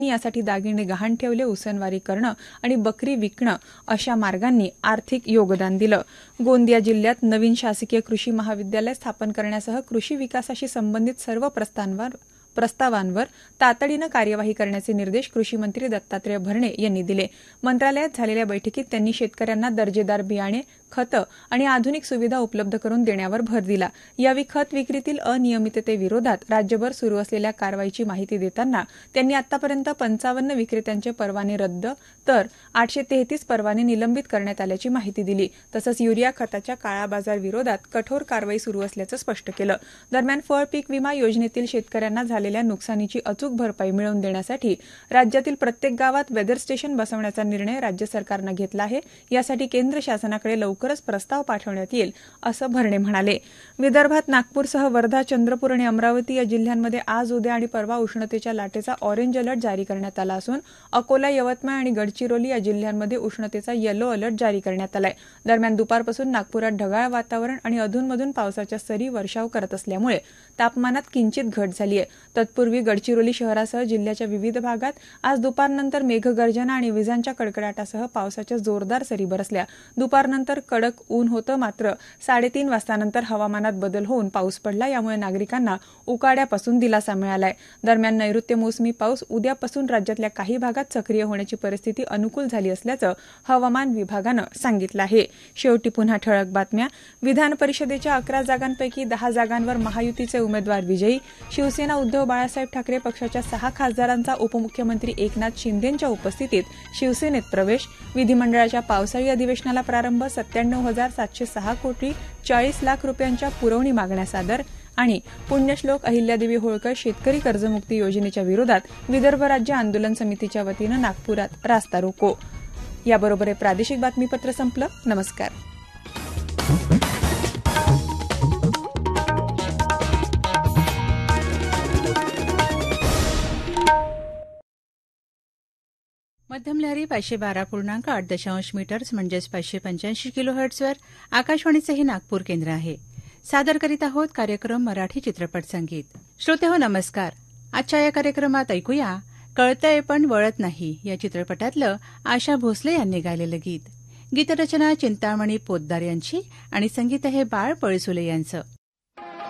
यासाठी दागिने गहाण ठेवले, उसनवारी करणं आणि बकरी विकणं अशा मार्गांनी आर्थिक योगदान दिलं. गोंदिया जिल्ह्यात नवीन शासकीय कृषी महाविद्यालय स्थापन करण्यासह कृषी विकासाशी संबंधित सर्व प्रस्तावांवर तातडीनं कार्यवाही करण्याचे निर्देश कृषी मंत्री दत्तात्रय भरणे यांनी दिले. मंत्रालयात झालेल्या बैठकीत त्यांनी शेतकऱ्यांना दर्जेदार बियाणे, खतं आणि आधुनिक सुविधा उपलब्ध करून देण्यावर भर दिला. यावेळी खत विक्रीतील अनियमिततेविरोधात राज्यभर सुरू असलेल्या कारवाईची माहिती देताना त्यांनी आतापर्यंत 55 विक्रेत्यांचे परवाने रद्द तर 833 परवाने निलंबित करण्यात आल्याची माहिती दिली. तसंच युरिया खताच्या काळाबाजार विरोधात कठोर कारवाई सुरू असल्याचं स्पष्ट केलं. दरम्यान फळ पीक विमा योजनेतील शेतकऱ्यांना झालेल्या नुकसानीची अचूक भरपाई मिळवून देण्यासाठी राज्यातील प्रत्येक गावात वेदर स्टेशन बसवण्याचा निर्णय राज्य सरकारनं घेतला आहे. यासाठी केंद्र शासनाकडे लवकरच प्रस्ताव पाठवण्यात येईल, असं भरणे म्हणाले. विदर्भात नागपूरसह वर्धा, चंद्रपूर आणि अमरावती या जिल्ह्यांमध्ये आज, उद्या आणि परवा उष्णतेच्या लाटेचा ऑरेंज अलर्ट जारी करण्यात आला असून अकोला, यवतमाळ आणि गडचिरोली या जिल्ह्यांमध्ये उष्णतेचा येलो अलर्ट जारी करण्यात आला आहे. दरम्यान दुपारपासून नागपुरात ढगाळ वातावरण आणि अधूनमधून पावसाच्या सरी वर्षाव करत असल्यामुळे तापमानात किंचित घट झाली आहे. तत्पूर्वी गडचिरोली शहरासह जिल्ह्याच्या विविध भागात आज दुपारनंतर मेघगर्जना आणि विजांच्या कडकडाटासह पावसाच्या जोरदार सरी बरसल्या. दुपारनंतर कडक ऊन होतं, मात्र 3:30 वाजतानंतर हवामानात बदल होऊन पाऊस पडला. यामुळे नागरिकांना उकाड्यापासून दिलासा मिळाला आहे. दरम्यान नैऋत्य मोसमी पाऊस उद्यापासून राज्यातल्या काही भागात सक्रिय होण्याची परिस्थिती अनुकूल झाली असल्याचं हवामान विभागानं सांगितलं आहे. शेवटी पुन्हा ठळक बातम्या. विधान परिषदेच्या 11 जागांपैकी 10 जागांवर महायुतीचे उमेदवार विजयी. शिवसेना उद्धव बाळासाहेब ठाकरे पक्षाच्या 6 खासदारांचा उपमुख्यमंत्री एकनाथ शिंदेंच्या उपस्थितीत शिवसेनेत प्रवेश. विधिमंडळाच्या पावसाळी अधिवेशनाला प्रारंभ. 97,706 कोटी 40 लाख रुपयांच्या पुरवणी मागण्या सादर. आणि पुण्यश्लोक अहिल्यादेवी होळकर शेतकरी कर्जमुक्ती योजनेच्या विरोधात विदर्भ राज्य आंदोलन समितीच्या वतीनं नागपुरात रास्ता रोको. याबरोबर हे प्रादेशिक बातमीपत्र संपलं. नमस्कार. मध्यम लहरी 512.8 मीटर्स म्हणजेच 585 किलोहर्ट्झवर आकाशवाणीचं हे नागपूर केंद्र आहे. सादर करीत आहोत कार्यक्रम मराठी चित्रपट संगीत. श्रोतेहो नमस्कार. आजच्या या कार्यक्रमात ऐकूया कळतंय पण वळत नाही या चित्रपटातलं आशा भोसले यांनी गायलेलं गीत. गीतरचना चिंतामणी पोद्दार यांची आणि संगीत आहे बाळ पळसुले यांचं.